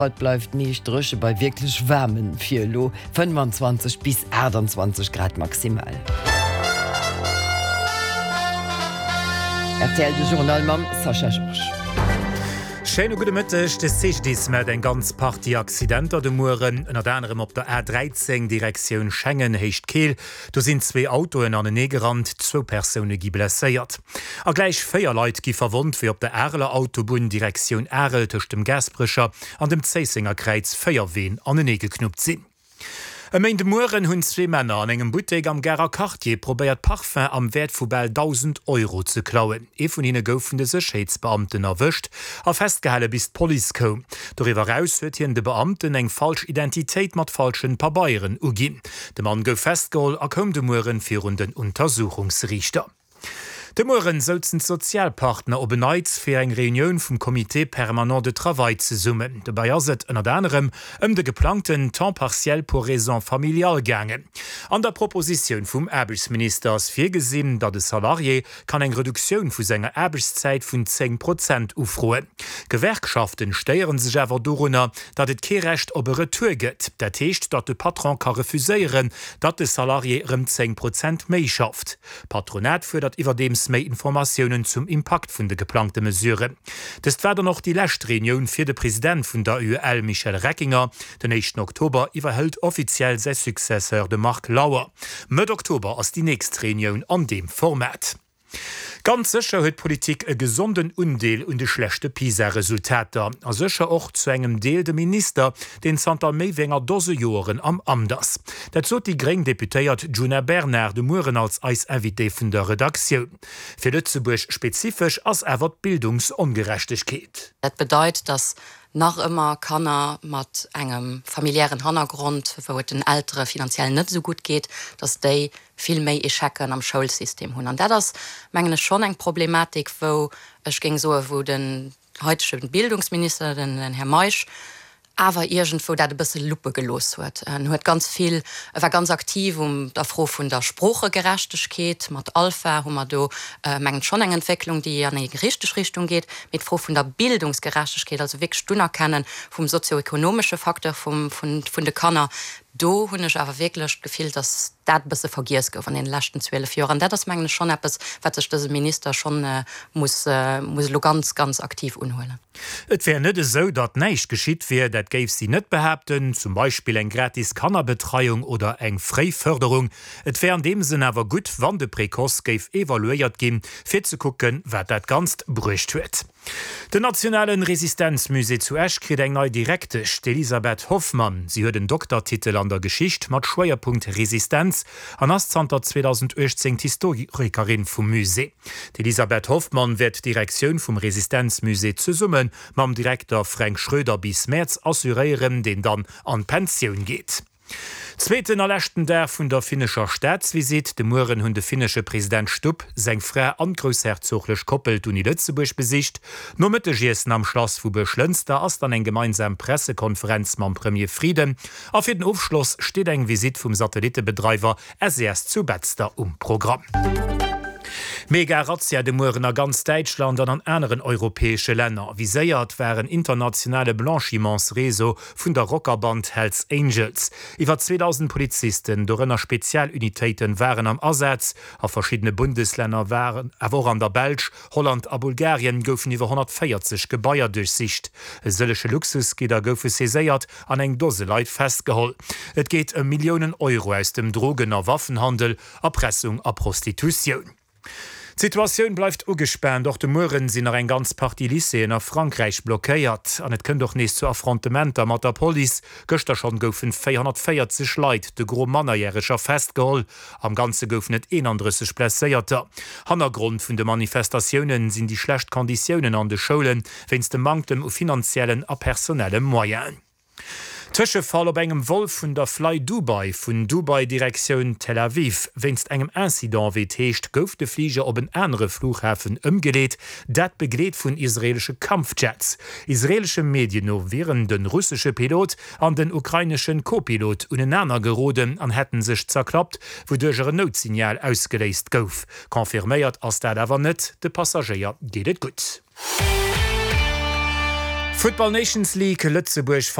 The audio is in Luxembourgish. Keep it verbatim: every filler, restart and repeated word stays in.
Heute bleibt nicht drüsche bei wirklich warmen vier Lo fünfundzwanzig bis achtundzwanzig Grad maximal. Erzählt der Journal Mam Sascha George. Schöne gute Mittag, das ist diesmal ein ganz Party-Accident an den Muren, unter anderem auf der A dreizehn Direktion Schengen hecht Kehl. Da sind zwei Autos an den Negerrand, zwei Personen die blessiert. Und gleich vier Leute die verwundet wie auf der Erler Autobahn Direktion Erl durch dem Gasbrischer an dem Zeisinger Kreuz Feuerwehren an den Nägel geknüpft sind. Am Ende Muren hunn zwei Männer an engem Boutique am Gera Cartier probiert Parfum am Wert vu bald tausend Euro zu klauen. E von ihnen goufen de Sicherheitsbeamten erwischt, a festgehalle bis Police kom. Darüber raus huet hien de Beamten eng falsch Identität mat falschen Pabeieren ugin. De Mann gouf festgeholt a kom de Muren vir den Untersuchungsrichter. De Muren sollten Sozialpartner op beneiz fir eng Reunion vum Komitee permanent de Travail ze summen. Dabei aset ënner anderem ëm de geplanten temps partiel pour raison familial gangen. An der Proposition vum Erbesminister ass fir gesinn, dat de Salarié kann eng Reduktion vu senger Erbeszeit vun zehn Prozent ufroen. Gewerkschaften steieren sech awer dorunner, dat et kerecht op e Retour gëtt. Dat heescht, dat de Patron kann refuséieren, dat de Salarié ëm zehn Prozent méi schafft. Patronat fir dat iwwer dem méi Informationen zum Impact vun de geplante Mesure. Dest wäder noch die Lächtreunion fir de Präsident vun der U L Michel Reckinger. Den echten Oktober iwwerhëlt offiziell se Successeur de Mark Lauer. Mët Oktober ass die nächst Reunion an dem Format. Ganz sicher huet Politik e gesunden Undeel und de schlechte PISA-Resultater. A sicher och zu engem Deel de Minister, den Santa Meiwenger dose Joren am Amdas. Dat zot die Greng deputéiert Juna Bernard de Muren als Eisinvité vun der Redaktion. Für Lützeburg spezifisch als erwer Bildungsungerechtigkeit. Dat bedeutet, dass nach immer Kanner mat engem familiären Hintergrund, wo den ältere finanziell net so gut geht, dass déi viel méi Echecken am Schulsystem hunn. Dat das mengene schon eng Problematik, wo ech ging so, wo den heutschen Bildungsminister, den, den Herr Meusch, aber irgendwo dat bis Luppe gelos huet. Er huet ganz viel, er war ganz aktiv um der froh vun der Spruchegerechtigkeit, mat Alpha, hummer do äh, mengen schon eng Entwicklung, die an die richtige Richtung geht, mit froh vun der Bildungsgerechtigkeit, also wirklich Stunner kennen vom sozioökonomische Faktor vom, von, von de Kanner. Do hunn ich aber wirklich gefiel, dass dat bisse vergiers gouf an den letzten zwölf Jahren. Dat das mengen schon etwas, wat sich das Minister schon äh, muss, äh, muss lo ganz ganz aktiv unholen. Et wär net so, dat neicht geschiet wär, dat geif sie net behaupten, zum Beispiel eng gratis Kannerbetreiung oder eng Freiförderung. Et wär an dem Sinn awer gut, wann de Prekos geif evaluiert gin, fir zu gucken, wat dat ganz brucht huet. Den Nationalen Resistenzmusee zu Esch kriet eng neu direktech Elisabeth Hoffmann. Sie huet den Doktortitel an der Geschicht mat Schwerpunkt Resistenz an Asszanter zweitausendachtzehn Historikerin vum Musee. Elisabeth Hoffmann wird Direktion vum Resistenzmusee zu summen, mam Direktor Frank Schröder bis März assurieren, den dann an Pension geht. Zweiten erlächten der vun der finnischer Staatsvisit, de Muren hunn de finnische Präsident Stubb seng fré an großherzoglich koppelt uni Lützeburg besicht, no mitte Giessen am Schloss vu Beschlünster ass dann eng gemeinsam Pressekonferenz mam Premier Frieden. Auf jeden Aufschluss steht eng Visit vum Satellitebetreiber S E S zu Betzter um Programm. Mega Razzia de Muren a ganz Deutschland an an anderen europäische Länder. Wie séiert wären internationale Blanchimentsreso vun der Rockerband Hells Angels. Iwer zweitausend Polizisten dorënner Spezialunitéiten wären am Ersatz, a verschiedene Bundesländer wären, awer an der Belsch, Holland a Bulgarien goufen iwwer hundertvierzig Gebaier durchsicht. E sëllesche Luxusgider goufe se séiert an eng Dose Leiit festgeholt. Et geht um Millionen Euro aus dem Drogener Waffenhandel, Erpressung a Prostitution. Die Situation bleibt ugesperrt, doch die Muren sind noch ein ganz Party Lycée nach Frankreich blockiert. Und es können doch nicht zu Affrontementen mit der Police. Gestern schon goufen vierhundertvierzig Leute de gros Mannerjähriger festgeholt. Am Ganzen goufen net einunddreißig Blesséierte. Hintergrund von den Manifestationen sind die schlechten Konditionen an den Schulen, wenn es dem Mangel auf finanziellen und personellen Moyens. Tëschefall op engem Wolf vun der Fly Dubai vun Dubai Direktion Tel Aviv. Wennst engem Incident wie techt, gouf de Flieger op en enre Flughäfen ëmgeleet, dat begleet vun israelsche Kampfjets. Israelsche Medien no wären den russische Pilot an den ukrainischen Co-Pilot unenner geroden an hätten sech zerklappt, wodurch er Notsignal ausgeleist gouf. Konfirméiert ass dat awer net, de Passagier geht et gut. Football Nations League Lützeburg